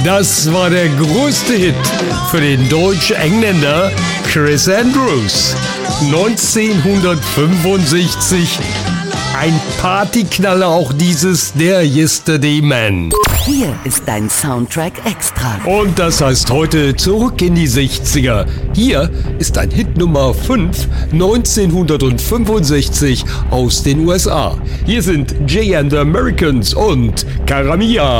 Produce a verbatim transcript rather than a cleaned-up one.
Das war der größte Hit für den Deutsch-Engländer Chris Andrews. neunzehnhundertfünfundsechzig. Ein Partyknaller auch dieses, der Yesterday Man. Hier ist dein Soundtrack extra. Und das heißt heute zurück in die sechziger. Hier ist ein Hit Nummer fünf, neunzehnhundertfünfundsechzig aus den U S A. Hier sind Jay and the Americans und Karamia.